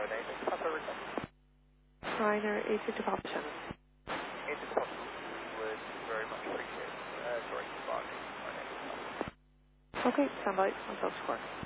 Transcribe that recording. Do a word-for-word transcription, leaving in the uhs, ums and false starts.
name is Papa Request. Ryanair eight six two Papa seven. eight six Papa, would very much appreciate it. Uh, sorry, Barney. My name is Papa. Okay, stand by. I'll square.